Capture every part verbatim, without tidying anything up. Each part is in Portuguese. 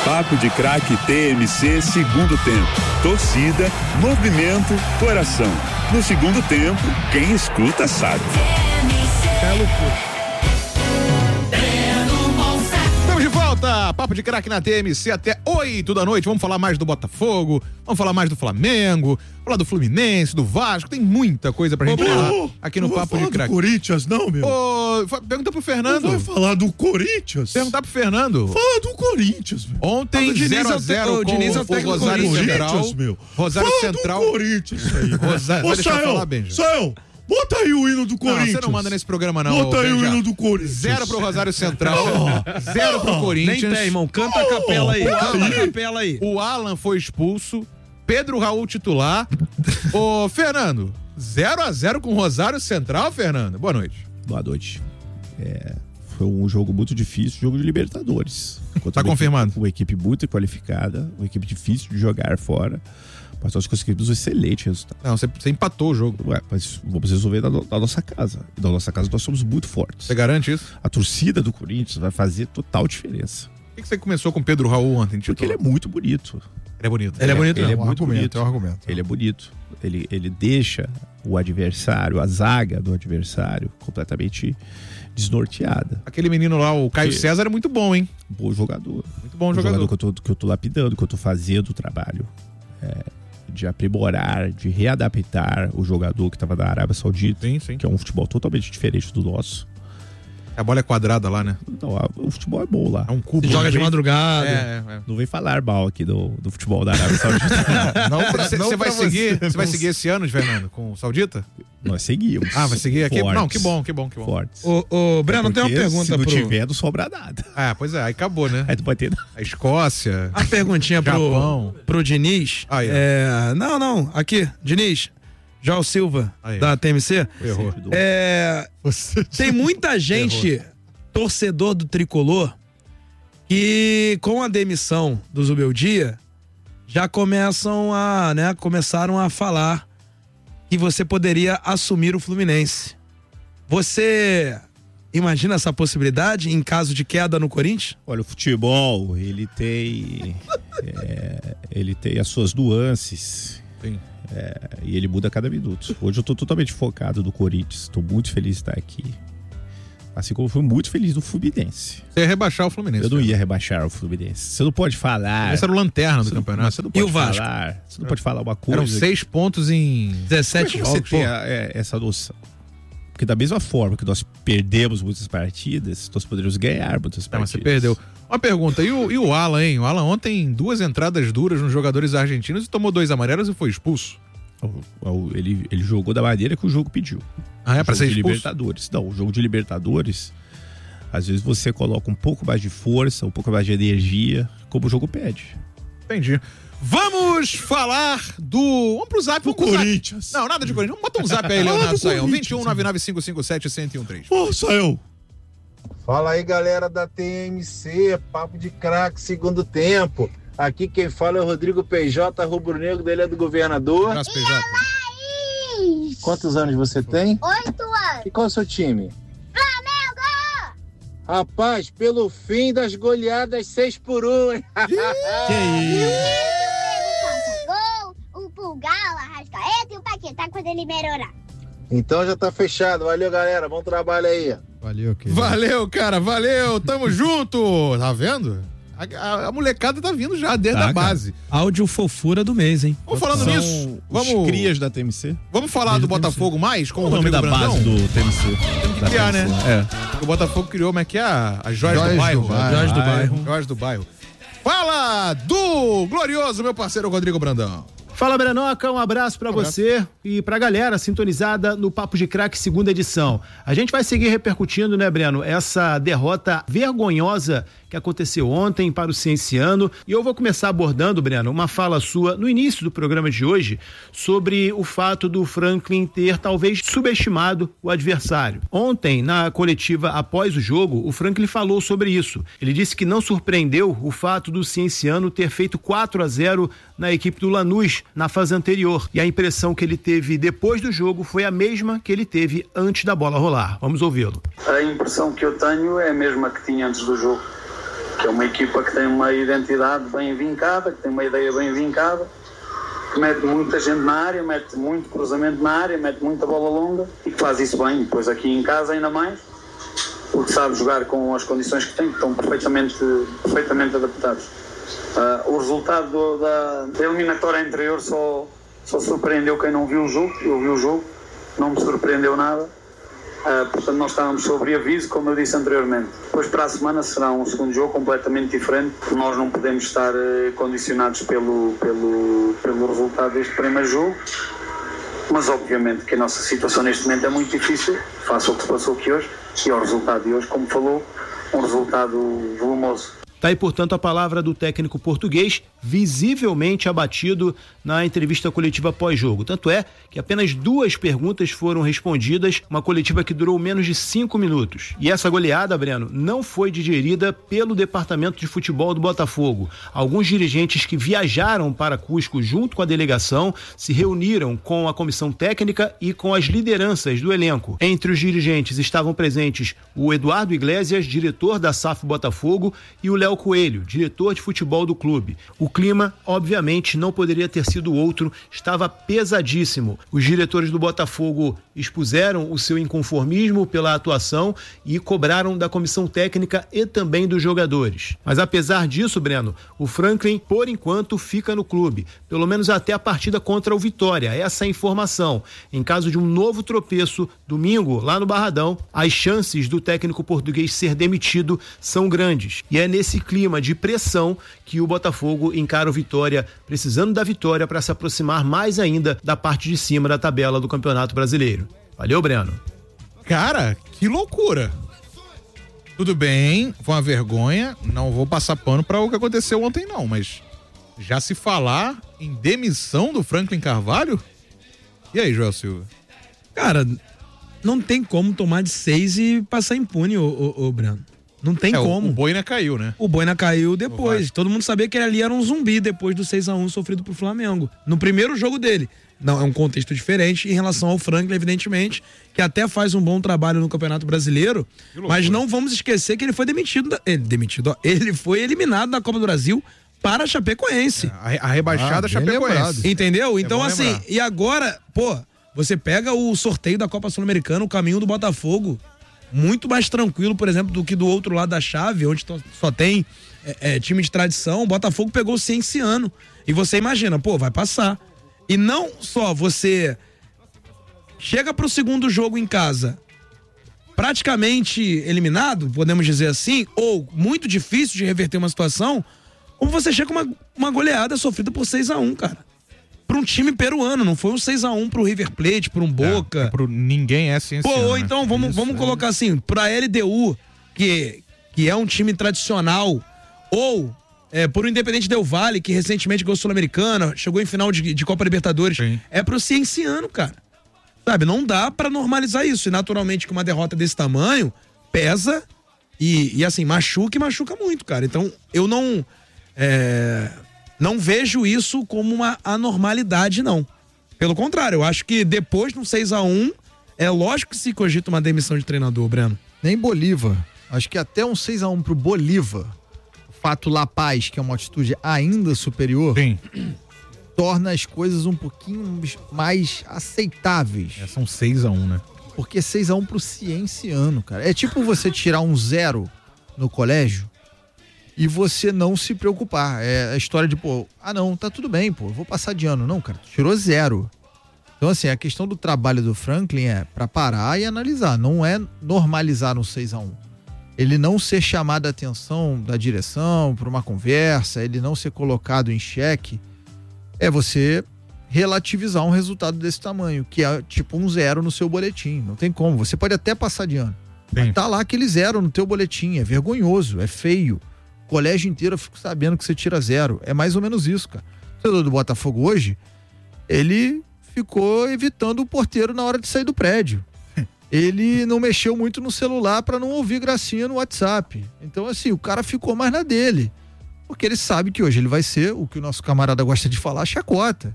Papo de Craque T M C segundo tempo. Torcida, movimento, coração. No segundo tempo, quem escuta sabe. É loucura. Estamos de volta, Papo de Craque na T M C até oito da noite. Vamos falar mais do Botafogo, vamos falar mais do Flamengo, falar do Fluminense, do Vasco. Tem muita coisa pra gente oh, falar oh, aqui no Papo de Craque. Não Corinthians não, meu. Oh, pergunta pro Fernando. Não vai falar do Corinthians? Perguntar pro Fernando. Fala do Corinthians, meu. Ontem zero a zero com Diniz o, o Rosário Central. Meu. Rosário fala Central. Do Corinthians aí. Rosário, vai deixar eu falar, Benja. Sael, bota aí o hino do Corinthians. Não, você não manda nesse programa, não. Bota aí o hino do Corinthians. Zero pro Rosário Central, oh, zero pro Corinthians. Nem tem, irmão. Canta oh, a capela aí. Alan, Canta a capela aí. O Alan foi expulso. Pedro Raul titular. Ô, Fernando, zero a zero com o Rosário Central, Fernando. Boa noite. Boa noite. É, foi um jogo muito difícil, jogo de Libertadores. Tá confirmado. Equipe, uma equipe muito qualificada, uma equipe difícil de jogar fora. Mas nós conseguimos um excelente resultado. Não, você, você empatou o jogo. Ué, mas vamos resolver da, da nossa casa. E da nossa casa nós somos muito fortes. Você garante isso? A torcida do Corinthians vai fazer total diferença. Por que, que você começou com o Pedro Raul ontem? Porque ele é muito bonito. Ele é bonito. Ele é bonito, ele é, é muito argumento, bonito. É um argumento. Ele é bonito. Ele, ele deixa o adversário, a zaga do adversário, completamente desnorteada. Aquele menino lá, o Caio Porque... César, é muito bom, hein? Bom jogador. Muito bom um jogador. jogador que eu tô, que eu tô lapidando, que eu tô fazendo o trabalho. É, de aprimorar, de readaptar o jogador que estava na Arábia Saudita, sim, sim. que é um futebol totalmente diferente do nosso. A bola é quadrada lá, né? Não, o futebol é bom lá. É um cubo. Você joga de madrugada. É, é. Não vem falar mal aqui do, do futebol da Arábia Saudita. Não, você não vai você, seguir, você vai não. seguir esse ano, Fernando, com o Saudita? Nós seguimos. Ah, vai seguir aqui? Fortes, não, que bom, que bom, que bom. Fortes. Ô, ô Breno, é tem uma pergunta se não pro... tiver, não sobra nada. Ah, pois é, aí acabou, né? Aí não pode ter nada. A Escócia. A perguntinha pro, Japão. pro Diniz. Ah, é. É, não, não, aqui, Diniz, João Silva, Aí. da T M C. Errou. É, tem muita gente, Errou. torcedor do Tricolor, que com a demissão do Zubeldia, já começam a, né, começaram a falar que você poderia assumir o Fluminense. Você imagina essa possibilidade em caso de queda no Corinthians? Olha, o futebol, ele tem é, ele tem as suas nuances. Sim. É, e ele muda a cada minuto. Hoje eu tô totalmente focado no Corinthians. Estou muito feliz de estar aqui. Assim como eu fui muito feliz no Fluminense. Você ia rebaixar o Fluminense. Eu não ia rebaixar o Fluminense. Você não pode falar. Esse era o lanterna do Você não, campeonato. você não E pode o Vasco? falar. Você não pode falar uma coisa. Eram seis pontos em dezessete Como é que jogos. você tem a, é, essa noção? Porque da mesma forma que nós perdemos muitas partidas, nós poderíamos ganhar muitas Não, partidas. mas você perdeu. Uma pergunta, e o, e o Alan, hein? O Alan ontem, duas entradas duras nos jogadores argentinos e tomou dois amarelos e foi expulso. Ele, ele jogou da maneira que o jogo pediu. Ah, é? Pra o ser jogo de expulso? Libertadores. Não, o jogo de Libertadores, às vezes você coloca um pouco mais de força, um pouco mais de energia, como o jogo pede. Entendi. Vamos falar do... Vamos pro zap. Do Vamos pro Corinthians. Zap. Não, nada de Corinthians. Bota um zap aí, Fala Leonardo do Saião. Corinthians, vinte e um, nove nove cinco cinco sete, zero zero um três. Ô, Sael. Fala aí, galera da T M C, Papo de Craque, segundo tempo. Aqui quem fala é o Rodrigo P J, rubro-negro, dele é do governador. Abraço, P J. Quantos anos você tem? Oito anos. E qual é o seu time? Flamengo! Rapaz, pelo fim das goleadas seis por um. hein? Que isso? Gol, o Pulgar, o Arrascaeta e o Paquetá quando ele melhorar. Então já tá fechado. Valeu, galera. Bom trabalho aí. Valeu, querido. Valeu, cara. Valeu. Tamo junto. Tá vendo? A, a, a molecada tá vindo já, desde Tá, a base. Áudio fofura do mês, hein? Vamos falando São nisso. os Vamos, crias da T M C. vamos falar do Botafogo mais com Qual o o nome Rodrigo da Brandão? base do T M C? Tem que criar, né? É. O Botafogo criou, como é que é? A Joias do Joias Bairro. do Bairro. Joias do Bairro. Joias do Bairro. Fala do glorioso, meu parceiro Rodrigo Brandão. Fala, Brenoca, um abraço pra você e pra galera sintonizada no Papo de Craque segunda edição. A gente vai seguir repercutindo, né, Breno, essa derrota vergonhosa que aconteceu ontem para o Cienciano, e eu vou começar abordando, Breno, uma fala sua no início do programa de hoje sobre o fato do Franklin ter talvez subestimado o adversário. Ontem, na coletiva após o jogo, o Franklin falou sobre isso. Ele disse que não surpreendeu o fato do Cienciano ter feito quatro a zero na equipe do Lanús na fase anterior, e a impressão que ele teve depois do jogo foi a mesma que ele teve antes da bola rolar. Vamos ouvi-lo. A impressão que eu tenho é a mesma que tinha antes do jogo. que é uma equipa que tem uma identidade bem vincada, que tem uma ideia bem vincada, que mete muita gente na área, mete muito cruzamento na área, mete muita bola longa e que faz isso bem. Depois aqui em casa ainda mais, porque sabe jogar com as condições que tem, que estão perfeitamente, perfeitamente adaptados. Uh, o resultado do, da, da eliminatória anterior só, só surpreendeu quem não viu o jogo. Eu vi o jogo, não me surpreendeu nada. Uh, portanto, nós estávamos sobre aviso, como eu disse anteriormente. Depois, para a semana, será um segundo jogo completamente diferente. Nós não podemos estar uh, condicionados pelo, pelo, pelo resultado deste primeiro jogo. Mas, obviamente, que a nossa situação neste momento é muito difícil, face ao que se passou aqui hoje. E ao resultado de hoje, como falou, um resultado volumoso. Tá aí, portanto, a palavra do técnico português, visivelmente abatido na entrevista coletiva pós-jogo. Tanto é que apenas duas perguntas foram respondidas, uma coletiva que durou menos de cinco minutos. E essa goleada, Breno, não foi digerida pelo departamento de futebol do Botafogo. Alguns dirigentes que viajaram para Cusco junto com a delegação se reuniram com a comissão técnica e com as lideranças do elenco. Entre os dirigentes estavam presentes o Eduardo Iglesias, diretor da S A F Botafogo, e o Léo Coelho, diretor de futebol do clube. O clima, obviamente, não poderia ter sido outro, estava pesadíssimo. Os diretores do Botafogo expuseram o seu inconformismo pela atuação e cobraram da comissão técnica e também dos jogadores. Mas apesar disso, Breno, o Franklin, por enquanto, fica no clube, pelo menos até a partida contra o Vitória. Essa é a informação. Em caso de um novo tropeço, domingo, lá no Barradão, as chances do técnico português ser demitido são grandes. E é nesse clima de pressão que o Botafogo encara o Vitória, precisando da vitória para se aproximar mais ainda da parte de cima da tabela do Campeonato Brasileiro. Valeu, Breno. Cara, que loucura. Tudo bem, foi uma vergonha, não vou passar pano para o que aconteceu ontem não, mas já se falar em demissão do Franklin Carvalho? E aí, Joel Silva? Cara, não tem como tomar de seis e passar impune, ô, ô, ô Breno. Não tem é, como. O, o Boina caiu, né? O Boina caiu depois. Todo mundo sabia que ele ali era um zumbi depois do seis a um sofrido pro Flamengo. No primeiro jogo dele. Não, é um contexto diferente em relação ao Franklin, evidentemente, que até faz um bom trabalho no Campeonato Brasileiro, mas não vamos esquecer que ele foi demitido, da, ele, demitido, ó, ele foi eliminado da Copa do Brasil para a Chapecoense. É, a, a rebaixada ah, Chapecoense. Entendeu? Então, é assim, lembrar. E agora, pô, você pega o sorteio da Copa Sul-Americana, o caminho do Botafogo, muito mais tranquilo, por exemplo, do que do outro lado da chave, onde só tem é, é, time de tradição. O Botafogo pegou o Cienciano. E você imagina, pô, vai passar. E não só você chega pro segundo jogo em casa praticamente eliminado, podemos dizer assim, ou muito difícil de reverter uma situação, como você chega com uma, uma goleada sofrida por seis a um, cara. Pra um time peruano, não foi um seis a um pro River Plate, pro um Boca. É, pro ninguém é Cienciano. Pô, né? então vamos, Isso, vamos é. colocar assim, pra L D U, que, que é um time tradicional, ou é, por um Independente Del Valle, que recentemente ganhou Sul-Americana, chegou em final de, de Copa Libertadores, Sim. é pro Cienciano, cara. Sabe, não dá pra normalizar isso. E naturalmente que uma derrota desse tamanho pesa e, e assim, machuca e machuca muito, cara. Então, eu não... É... Não vejo isso como uma anormalidade, não. Pelo contrário, eu acho que depois de um seis a um, é lógico que se cogita uma demissão de treinador, Breno. Nem Bolívar. Acho que até um seis a um pro Bolívar, o fato La Paz, que é uma atitude ainda superior, Sim. torna as coisas um pouquinho mais aceitáveis. É, são seis a um, né? Porque seis a um pro Cienciano, cara. É tipo você tirar um zero no colégio e você não se preocupar. É a história de, pô, ah não, tá tudo bem, pô, vou passar de ano. Não, cara, tirou zero. Então, assim, a questão do trabalho do Franklin é pra parar e analisar, não é normalizar um seis a um. Ele não ser chamado a atenção da direção pra uma conversa, ele não ser colocado em xeque, é você relativizar um resultado desse tamanho, que é tipo um zero no seu boletim. Não tem como, você pode até passar de ano. Sim. Mas tá lá aquele zero no teu boletim, é vergonhoso, é feio. O colégio inteiro eu fico sabendo que você tira zero. É mais ou menos isso, cara. O torcedor do Botafogo hoje, ele ficou evitando o porteiro na hora de sair do prédio. Ele não mexeu muito no celular para não ouvir gracinha no WhatsApp. Então, assim, o cara ficou mais na dele. Porque ele sabe que hoje ele vai ser, o que o nosso camarada gosta de falar, chacota.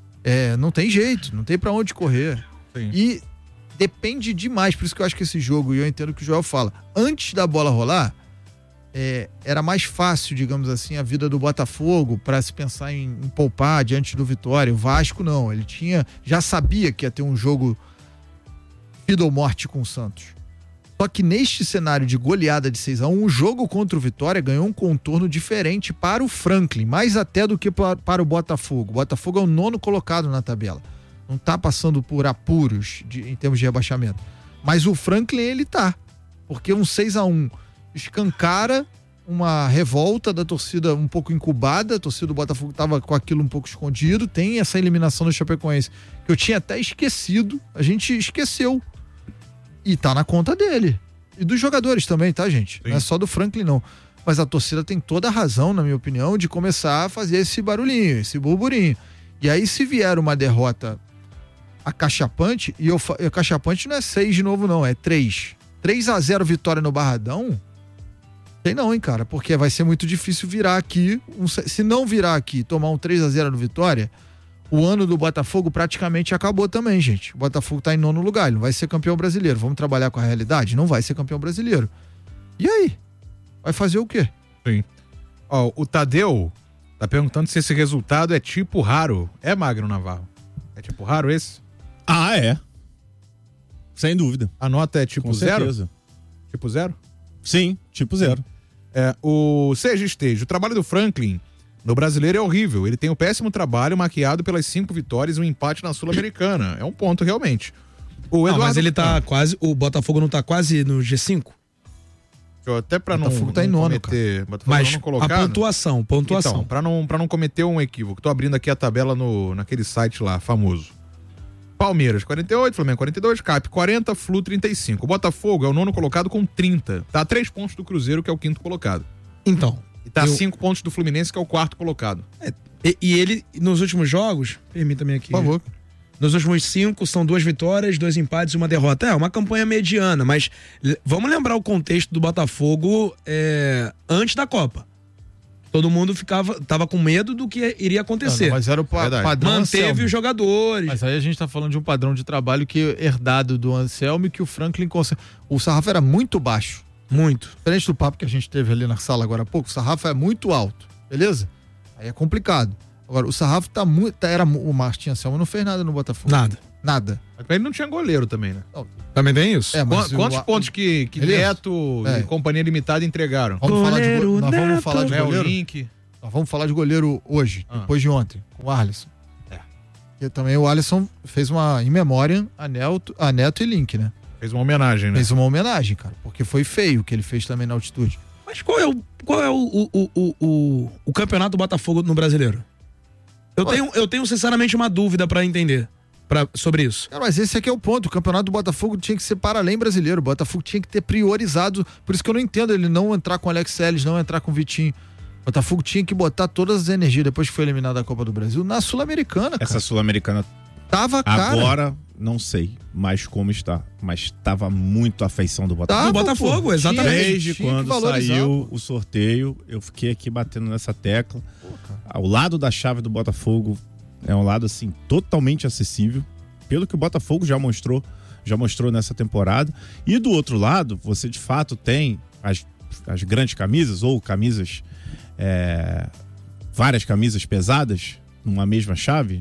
É, não tem jeito, não tem para onde correr. Sim. E depende demais, por isso que eu acho que esse jogo, e eu entendo o que o Joel fala, antes da bola rolar, é, era mais fácil, digamos assim, a vida do Botafogo para se pensar em, em poupar diante do Vitória. O Vasco não, ele tinha, já sabia que ia ter um jogo vida ou morte com o Santos. Só que neste cenário de goleada de seis a um, o jogo contra o Vitória ganhou um contorno diferente para o Franklin, mais até do que para, para o Botafogo. O Botafogo é o nono colocado na tabela. Não está passando por apuros de, em termos de rebaixamento. Mas o Franklin, ele tá. Porque um seis a um escancara uma revolta da torcida um pouco incubada. A torcida do Botafogo estava com aquilo um pouco escondido. Tem essa eliminação do Chapecoense que eu tinha até esquecido. A gente esqueceu. E tá na conta dele. E dos jogadores também, tá, gente? Sim. Não é só do Franklin, não. Mas a torcida tem toda a razão, na minha opinião, de começar a fazer esse barulhinho, esse burburinho. E aí, se vier uma derrota acachapante, e eu acachapante não é seis de novo, não, é três. três a zero vitória no Barradão? Sei não, hein, cara? Porque vai ser muito difícil virar aqui. Um, se não virar aqui, tomar um três a zero no Vitória, o ano do Botafogo praticamente acabou também, gente. O Botafogo tá em nono lugar, ele não vai ser campeão brasileiro. Vamos trabalhar com a realidade? Não vai ser campeão brasileiro. E aí? Vai fazer o quê? Sim. Ó, o Tadeu tá perguntando se esse resultado é tipo raro. É, Magno Navarro? É tipo raro esse? Ah, é. Sem dúvida. A nota é tipo com zero? Certeza. Tipo zero? Sim, tipo zero. É, o Seja Esteja, o trabalho do Franklin no Brasileiro é horrível. Ele tem um péssimo trabalho maquiado pelas cinco vitórias e um empate na Sul-Americana. É um ponto, realmente. O Eduardo... Não, mas ele tá ah. quase... O Botafogo não tá quase no G cinco? Até pra não... O Botafogo tá em nono, cometer, mas não colocar, a pontuação, pontuação. Então, pra não, pra não cometer um equívoco. Tô abrindo aqui a tabela no, naquele site lá, famoso. Palmeiras, quarenta e oito, Flamengo, quarenta e dois, Cap, quarenta, Flu, trinta e cinco. O Botafogo é o nono colocado com trinta. Tá a três pontos do Cruzeiro, que é o quinto colocado. Então... E tá a cinco pontos do Fluminense, que é o quarto colocado. É, e, e ele, nos últimos jogos, permita-me aqui. Por favor. Nos últimos cinco, são duas vitórias, dois empates e uma derrota. É, uma campanha mediana, mas vamos lembrar o contexto do Botafogo é, antes da Copa. Todo mundo ficava, tava com medo do que iria acontecer. Não, não, mas era o pa- padrão Manteve Anselmo. Os jogadores. Mas aí a gente tá falando de um padrão de trabalho que herdado do Anselmo e que o Franklin consegue. O sarrafo era muito baixo. Muito. Diferente do papo que a gente teve ali na sala agora há pouco, o sarrafo é muito alto, beleza? Aí é complicado. Agora, o sarrafo tá muito... Tá, era, o Martin Anselmo não fez nada no Botafogo. Nada. Nada. Mas ele não tinha goleiro também, né? Não. Também tem isso? É, mas Qu- Quantos o, pontos que, que Beleza. Neto É. e Companhia Limitada entregaram? Vamos falar de go... Nós vamos falar de É, o goleiro. Link. Nós vamos falar de goleiro hoje, Ah. depois de ontem, com o Alisson. É. E também o Alisson fez uma, em memória, a Neto, a Neto e Link, né? Fez uma homenagem, né? Fez uma homenagem, cara, porque foi feio o que ele fez também na altitude. Mas qual é o, qual é o, o, o, o, o, o campeonato do Botafogo no Brasileiro? Eu tenho, eu tenho sinceramente uma dúvida pra entender pra, sobre isso. Cara, mas esse aqui é o ponto. O campeonato do Botafogo tinha que ser para além brasileiro. O Botafogo tinha que ter priorizado. Por isso que eu não entendo ele não entrar com o Alex Telles, não entrar com o Vitinho. O Botafogo tinha que botar todas as energias depois que foi eliminado da Copa do Brasil na Sul-Americana, cara. Essa Sul-Americana Tava, cara. agora, não sei mais como está, mas tava muito a feição do Botafogo. Tava, do Botafogo, pô. exatamente. Tinha- Desde tinha que quando valorizar, saiu pô. o sorteio, eu fiquei aqui batendo nessa tecla. Ao lado da chave do Botafogo é um lado assim totalmente acessível, pelo que o Botafogo já mostrou, já mostrou nessa temporada. E do outro lado, você de fato tem as, as grandes camisas ou camisas, é, várias camisas pesadas numa mesma chave.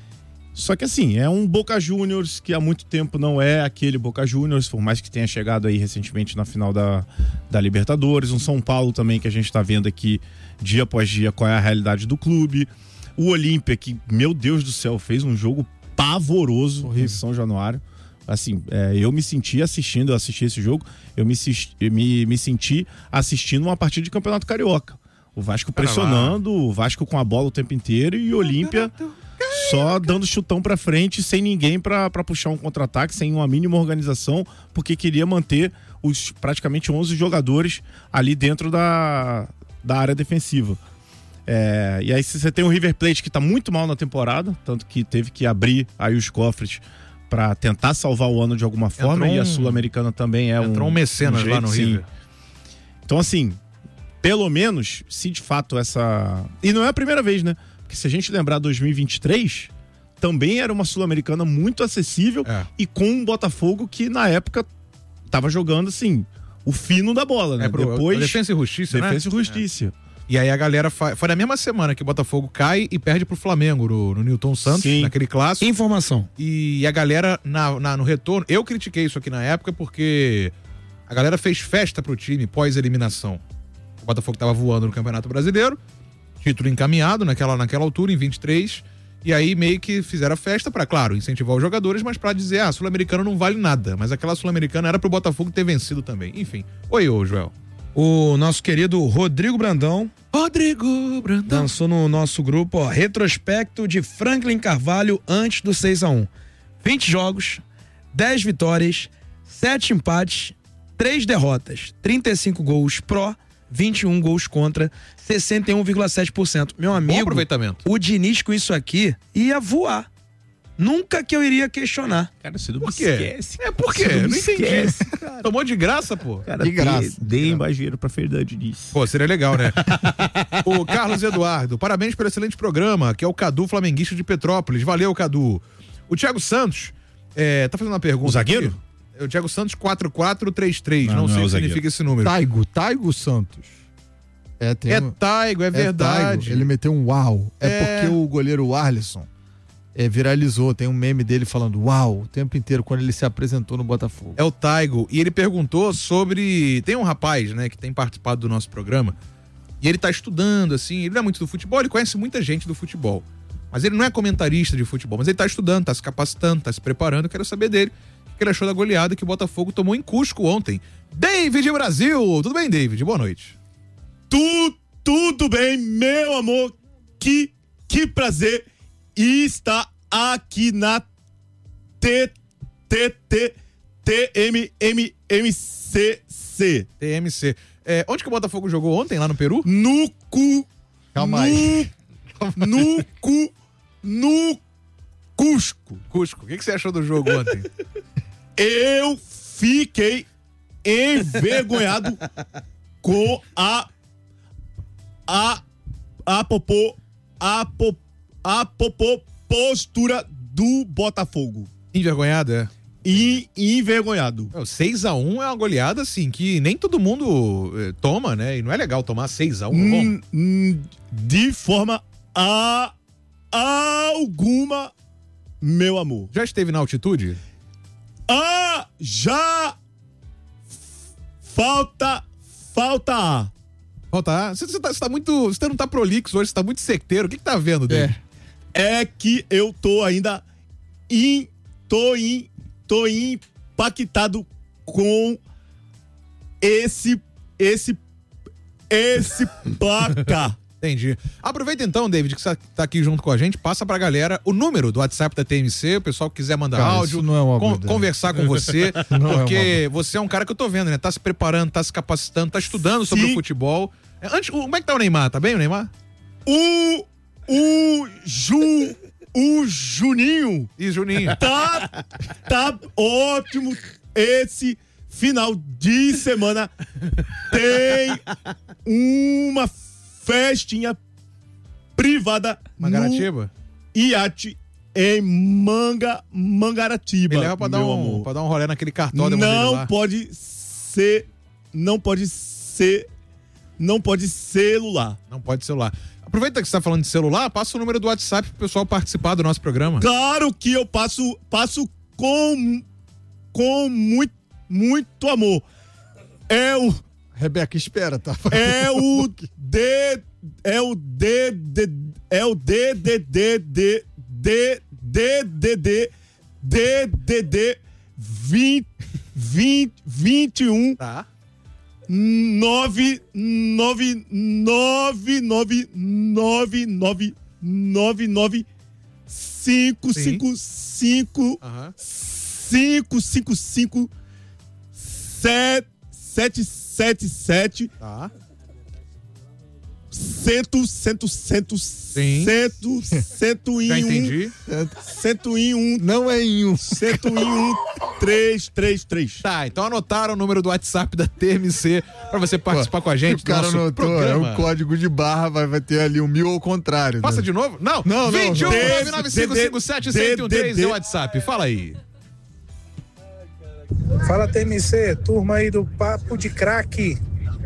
Só que assim, é um Boca Juniors que há muito tempo não é aquele Boca Juniors, por mais que tenha chegado aí recentemente na final da, da Libertadores. Um São Paulo também que a gente tá vendo aqui dia após dia qual é a realidade do clube. O Olímpia que, meu Deus do céu, fez um jogo pavoroso em São Januário. Assim, é, eu me senti assistindo, eu assisti esse jogo, eu me, eu me, me senti assistindo uma partida de Campeonato Carioca. O Vasco pressionando, o Vasco com a bola o tempo inteiro e o Olímpia só dando chutão pra frente, sem ninguém pra, pra puxar um contra-ataque, sem uma mínima organização, porque queria manter os praticamente onze jogadores ali dentro da, da área defensiva. É, e aí você tem o River Plate que tá muito mal na temporada, tanto que teve que abrir aí os cofres pra tentar salvar o ano de alguma forma, Entrou e a um- Sul-Americana também é um... Entrou um mecenas um lá no sim. River. Então assim, pelo menos, se de fato essa... E não é a primeira vez, né? Porque se a gente lembrar dois mil e vinte e três, também era uma Sul-Americana muito acessível É. e com um Botafogo que na época tava jogando assim, o fino da bola, né? É pro, Depois, Defensa e Justiça, né? Defensa e Justiça. É. E aí a galera fa... foi na mesma semana que o Botafogo cai e perde pro Flamengo no, no Newton Santos, Sim. naquele clássico. Informação. E a galera na, na- no retorno, eu critiquei isso aqui na época porque a galera fez festa pro time pós-eliminação. O Botafogo tava voando no Campeonato Brasileiro, título encaminhado naquela, naquela altura, em vinte e três, e aí meio que fizeram a festa pra, claro, incentivar os jogadores, mas pra dizer, ah, Sul-Americano não vale nada, mas aquela Sul-Americana era pro Botafogo ter vencido também. Enfim. Oi, ô, Joel. O nosso querido Rodrigo Brandão Rodrigo Brandão lançou no nosso grupo, ó, retrospecto de Franklin Carvalho antes do seis a um. vinte jogos, dez vitórias, sete empates, três derrotas, trinta e cinco gols pró, vinte e um gols contra, sessenta e um vírgula sete por cento. Meu amigo, Bom aproveitamento. o Diniz com isso aqui ia voar. Nunca que eu iria questionar. Cara, você não Por me quê? esquece. É por quê? Você Não me entendi. esquece, Tomou de graça, pô. Cara, De graça. Dê, dê mais dinheiro pra Fernando Diniz. Pô, seria legal, né? O Carlos Eduardo, parabéns pelo excelente programa, que é o Cadu Flamenguista de Petrópolis. Valeu, Cadu. O Thiago Santos, é, tá fazendo uma pergunta. O zagueiro? aqui. É o Thiago Santos quatro quatro três três. Não, Não, não sei é o o que zagueiro. significa esse número. Taigo, Taigo Santos. É, tem É um- Taigo, é verdade. Taigo. Ele meteu um uau. É, É. porque o goleiro Arlisson é, viralizou. Tem um meme dele falando uau o tempo inteiro quando ele se apresentou no Botafogo. É o Taigo. E ele perguntou sobre. Tem um rapaz, né, que tem participado do nosso programa. E ele tá estudando, assim. Ele não é muito do futebol, ele conhece muita gente do futebol. Mas ele não é comentarista de futebol. Mas ele tá estudando, tá se capacitando, tá se preparando. Eu quero saber dele. O que ele achou da goleada que o Botafogo tomou em Cusco ontem. David Brasil! Tudo bem, David? Boa noite. Tu, tudo bem, meu amor? Que, que prazer estar aqui na T T T T M M M C C. T M C. É, onde que o Botafogo jogou ontem, lá no Peru? No cu. Calma no, aí. No cu. No Cusco. Cusco. O que, que você achou do jogo ontem? Eu fiquei envergonhado com a a a popô a, po, a popô postura do Botafogo. Envergonhado, é? E envergonhado. É, o seis a um é uma goleada, assim, que nem todo mundo eh, toma, né? E não é legal tomar seis a um. Hum, hum, de forma a, alguma, meu amor. Já esteve na altitude? Ah, já falta, falta a. Falta A. Você, você, tá, você tá muito. Você não tá prolixo hoje, você tá muito secteiro. O que, que tá vendo dele? É. É que eu tô ainda in, tô, in, tô impactado com esse, esse, esse placar. Entendi. Aproveita então, David, que você tá aqui junto com a gente, passa pra galera o número do WhatsApp da T M C, o pessoal que quiser mandar Cara, áudio, isso não é uma con- boa ideia. conversar com você, Não é porque você é um cara que eu tô vendo, né? Tá se preparando, tá se capacitando, tá estudando sobre Sim. o futebol. É, Antes, o- como é que tá o Neymar? Tá bem o Neymar? O, o Ju, o Juninho E Juninho? tá, tá ótimo esse final de semana. Tem uma festinha privada Mangaratiba? no iate em Manga, Mangaratiba. Ele leva pra dar, meu um, amor. pra dar um rolê naquele cartódromo dele Não lá. pode ser, não pode ser, não pode celular. Não pode celular. Aproveita que você tá falando de celular, passa o número do WhatsApp pro pessoal participar do nosso programa. Claro que eu passo, passo com, com muito, muito amor. É o, Rebeca, espera, tá? é o D, é o D, D, é o D, D, D, D, D, D, D, D, D, D, D, vinte, vinte, vinte e um, Tá. nove, nove, nove, nove, nove, nove, nove, nove, cinco, Sim. cinco, cinco, Aham. cinco, cinco, cinco, sete, sete, sete, sete, Tá. cento, cento, cento, Sim. cento, cento Já e um, entendi. cento e um, Não é em um. cento e um, três, três, três. Tá, então anotaram o número do WhatsApp da T M C pra você participar com a gente O cara do nosso anotou, é programa. um código de barra, vai, vai ter ali um mil ao contrário. Passa né? de novo? Não, Não, não, vinte e um, não. nove nove cinco cinco sete, um zero um três é o WhatsApp. Fala aí. Fala T M C, turma aí do Papo de Craque.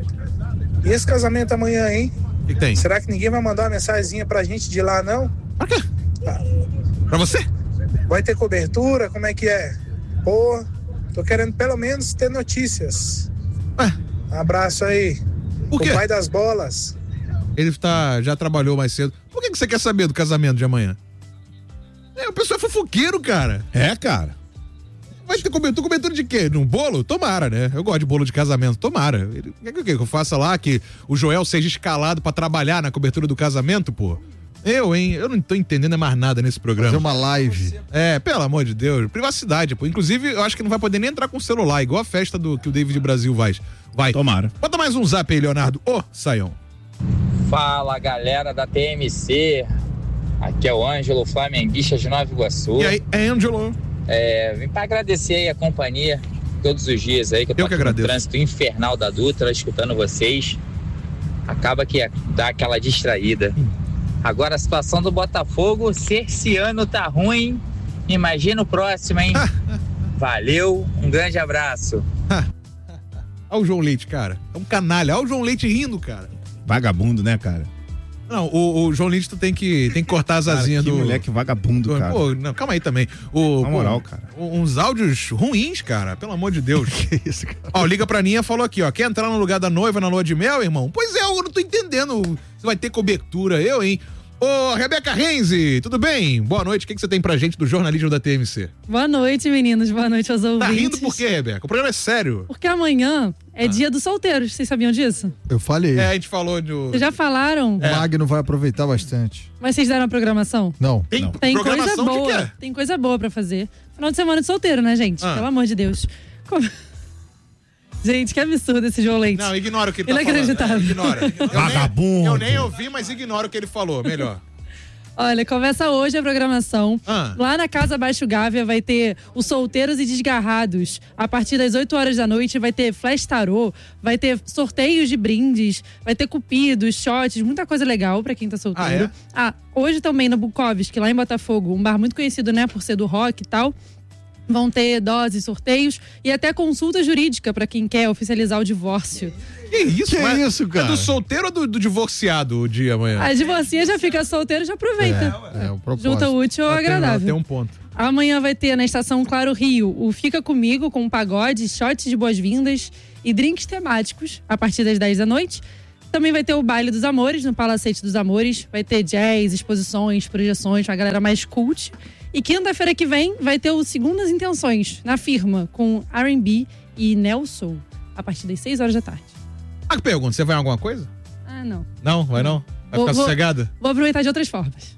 E esse casamento amanhã, hein? O que, que tem? Será que ninguém vai mandar uma mensagenzinha pra gente de lá, não? Pra quê? Ah. Pra você? Vai ter cobertura? Como é que é? Pô, tô querendo pelo menos ter notícias. Ué? Abraço aí. Por quê? O pai das bolas. Ele tá, já trabalhou mais cedo. Por que, que você quer saber do casamento de amanhã? É, o pessoal é fofoqueiro, cara. É, cara. Vai ter cobertura, cobertura de quê? Num bolo? Tomara, né? Eu gosto de bolo de casamento, tomara. Ele, quer que, que eu faça lá que o Joel seja escalado pra trabalhar na cobertura do casamento, pô? Eu, hein? Eu não tô entendendo mais nada nesse programa. Fazer uma live. É, pelo amor de Deus. Privacidade, pô. Inclusive, eu acho que não vai poder nem entrar com o celular, igual a festa do, que o David Brasil vai. Vai. Tomara. Bota mais um zap aí, Leonardo. Ô, Saião. Fala, galera da T M C. Aqui é o Ângelo, flamenguista de Nova Iguaçu. E aí, Ângelo? É, vim pra agradecer aí a companhia todos os dias aí, que eu tô eu que aqui no agradeço. trânsito infernal da Dutra, escutando vocês. Acaba que dá aquela distraída. Agora a situação do Botafogo, se esse ano tá ruim, imagina o próximo, hein? Valeu, um grande abraço. Olha o João Leite, cara. É um canalha. Olha o João Leite rindo, cara. Vagabundo, né, cara? Não, o, o João Leite, tu tem que, tem que cortar as Cara, asinhas que do... moleque vagabundo, do, cara. Pô, não, calma aí também. O, Na pô, moral, cara. Uns áudios ruins, cara. Pelo amor de Deus. Que isso, cara? Ó, liga pra Ninha, falou aqui, ó. Quer entrar no lugar da noiva na lua de mel, irmão? Pois é, eu não tô entendendo. Você vai ter cobertura, eu, hein? Ô, Rebeca Renzi, tudo bem? Boa noite. O que, que você tem pra gente do jornalismo da T M C? Boa noite, meninos. Boa noite aos ouvintes. Tá rindo por quê, Rebeca? O programa é sério. Porque amanhã é ah. dia dos solteiros. Vocês sabiam disso? Eu falei. É, a gente falou do... Vocês já falaram? O é. Magno vai aproveitar bastante. Mas vocês deram a programação? Não. Tem, não. Tem coisa de boa. quê? Tem coisa boa pra fazer. Final de semana de solteiro, né, gente? Ah. Pelo amor de Deus. Como... Gente, que absurdo esse João Leite. Não, ignora o que ele tá Inacreditável. falando. É, ignora. Eu Vagabundo. Nem, eu nem ouvi, mas ignora o que ele falou. Melhor. Olha, começa hoje a programação. Ah. Lá na Casa Baixo Gávea vai ter os Solteiros e Desgarrados. A partir das oito horas da noite vai ter flash tarô, vai ter sorteios de brindes, vai ter cupidos, shots, muita coisa legal pra quem tá solteiro. Ah, é? ah hoje também na Bukowski, lá em Botafogo, um bar muito conhecido, né, por ser do rock e tal. Vão ter doses, sorteios e até consulta jurídica pra quem quer oficializar o divórcio. Que isso, que mas isso, cara? É do solteiro ou do, do divorciado o dia amanhã? A divorcia já fica solteiro, já aproveita. É, é o propósito. Junta o útil ao Ela tem- ela agradável. Tem um ponto. Amanhã vai ter na Estação Claro Rio o Fica Comigo com pagode, shots de boas-vindas e drinks temáticos a partir das dez da noite. Também vai ter o Baile dos Amores no Palacete dos Amores. Vai ter jazz, exposições, projeções com a galera mais cult. E quinta-feira que vem vai ter o Segundas Intenções na Firma com R and B e Nelson a partir das seis horas da tarde. Ah, que pergunta, você vai em alguma coisa? Ah, não. Não, vai não? Vai Vou- ficar vou- sossegada? Vou aproveitar de outras formas.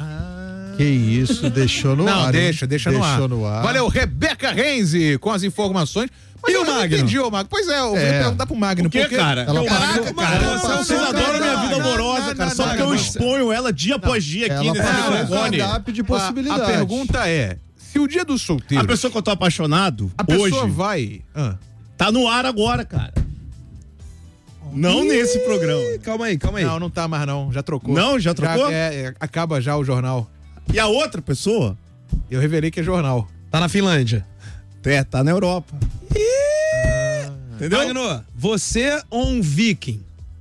Que isso, deixou no Não, ar. hein? deixa, deixa no ar. Deixou no ar. Valeu, Rebeca Renzi, com as informações. Mas E eu o não Magno? entendi, ô Magno. Pois é, eu vou É. perguntar pro Magno. Por quê, porque- cara? Ela Caraca, passou- cara, ela você- passou Vocês um adoram minha cardápio. vida amorosa, não, cara. não, Só não, porque eu não. exponho ela dia após dia aqui Ela nesse passou um microfone. cardápio de A, possibilidades. a pergunta é, se o dia do solteiro, A pessoa que eu tô apaixonado, a pessoa hoje, vai... Ah. tá no ar agora, cara. Não nesse programa. Calma aí, calma aí. Não, não tá mais não, já trocou. Não, já trocou? é, é, acaba já o jornal. E a outra pessoa, Eu revelei que é jornal. Tá na Finlândia. é, tá na Europa. Entendeu? Magno, você ou um viking?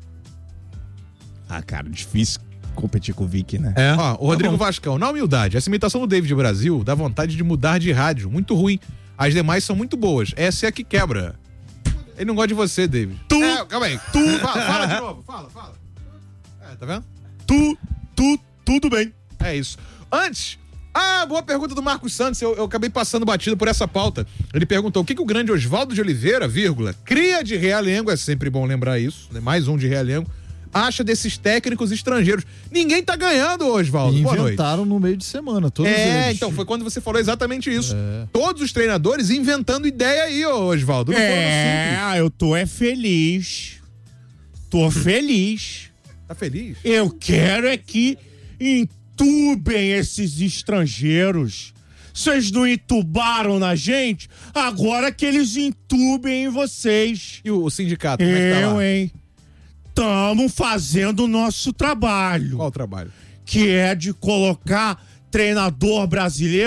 Ah, cara, difícil competir com o Vicky, né? É. Ó, o Rodrigo bom. Vascão, na humildade, essa imitação do David Brasil dá vontade de mudar de rádio. Muito ruim. As demais são muito boas. Essa é a que quebra. Ele não gosta de você, David. Tu, É, calma aí. Tu, fala, fala de novo. Fala, fala. É, tá vendo? tu, tu, tudo bem. É isso. Antes, ah, boa pergunta do Marcos Santos. Eu, eu acabei passando batido por essa pauta. Ele perguntou o que, que o grande Oswaldo de Oliveira, vírgula, cria de Realengo, é sempre bom lembrar isso, né? Mais um de Realengo, acha desses técnicos estrangeiros. Ninguém tá ganhando, Oswaldo. Boa noite. Inventaram no meio de semana, todos É, eles. então, foi quando você falou exatamente isso. É. Todos os treinadores inventando ideia aí, ô Oswaldo. Não foram simples. É, eu tô é feliz. Tô feliz. Tá feliz? Eu quero é que entubem esses estrangeiros. Vocês não entubaram na gente? Agora que eles entubem em vocês. E o, o sindicato, como é que tá Eu, lá? hein? Tamo fazendo o nosso trabalho. Qual o trabalho? Que é de colocar treinador brasileiro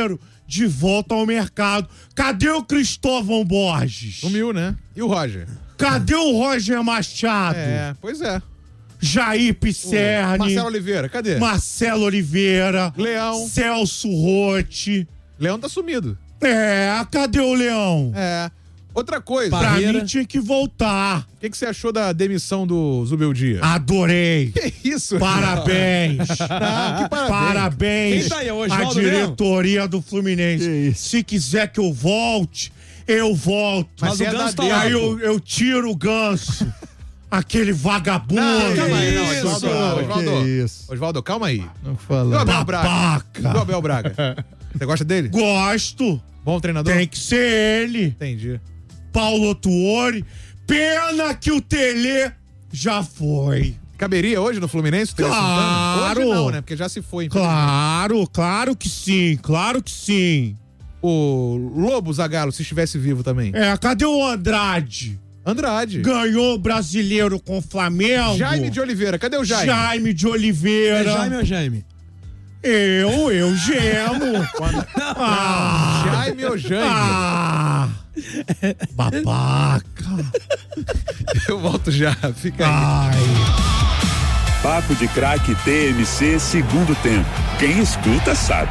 de volta ao mercado. Cadê o Cristóvão Borges? Sumiu, né? E o Roger? Cadê o Roger Machado? É, pois é. Jair Pisserni. Marcelo Oliveira, cadê? Marcelo Oliveira. Leão. Celso Rotti. Leão tá sumido. É, cadê o Leão? É. Outra coisa. Pra Barreira. mim tinha que voltar. O que, que você achou da demissão do Zubeldia? Adorei. Que isso? Parabéns. Ah, que parabéns. Parabéns Quem tá aí, à Oswaldo diretoria do Fluminense. Se quiser que eu volte, eu volto. Mas o é Ganso da tá lá, Aí pô. eu, eu tiro o Ganso. Aquele vagabundo. Não, calma aí, não, isso, Oswaldo. cara, Oswaldo, que isso. Oswaldo, calma aí. Não E o fala. Abel Braga? Babaca. E o Abel Braga? Você gosta dele? Gosto. Bom treinador? Tem que ser ele. Entendi. Paulo Tuori. Pena que o Tele já foi. Caberia hoje no Fluminense? o Tele Claro. Santana? Hoje não, né? Porque já se foi. Claro, claro que sim. Claro que sim. O Lobo Zagallo, se estivesse vivo também. É, cadê o Andrade? Andrade. Ganhou o brasileiro com o Flamengo. Jaime de Oliveira, cadê o Jaime? Jaime de Oliveira. É Jaime ou Jaime? Eu, eu gemo. Ah, Jaime ou Jaime? ah, babaca. Eu volto já, fica aí. Ai. Papo de Craque T M C segundo tempo. Quem escuta sabe.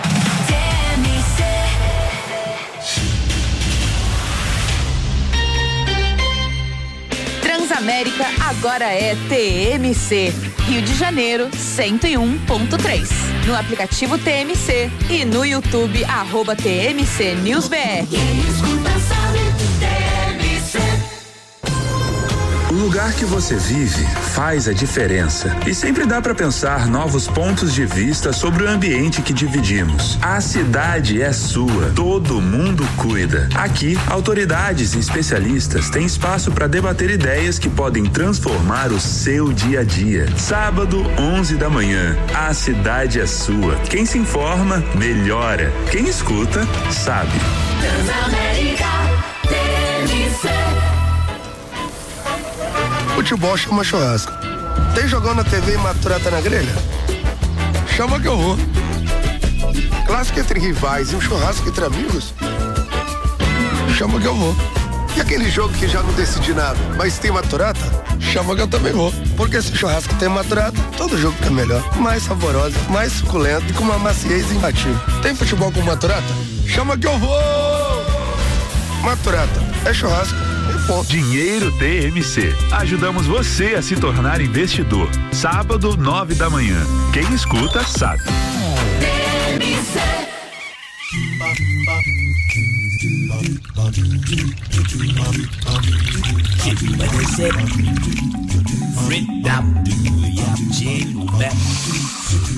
Transamérica agora é T M C. Rio de Janeiro, cento e um ponto três. No aplicativo T M C e no YouTube, arroba T M C News B R. O lugar que você vive faz a diferença e sempre dá para pensar novos pontos de vista sobre o ambiente que dividimos. A cidade é sua, todo mundo cuida. Aqui, autoridades e especialistas têm espaço para debater ideias que podem transformar o seu dia a dia. Sábado, onze da manhã, a cidade é sua. Quem se informa, melhora. Quem escuta, sabe. Transamérica, T M C. Futebol chama churrasco. Tem jogão na T V e maturata na grelha? Chama que eu vou. Clássico entre rivais e um churrasco entre amigos? Chama que eu vou. E aquele jogo que já não decidi nada, mas tem maturata? Chama que eu também vou. Porque se churrasco tem maturata, todo jogo fica melhor. Mais saboroso, mais suculento e com uma maciez imbatível. Tem futebol com maturata? Chama que eu vou! Maturata é churrasco. Dinheiro T M C. Ajudamos você a se tornar investidor. Sábado, nove da manhã. Quem escuta, sabe. T M C.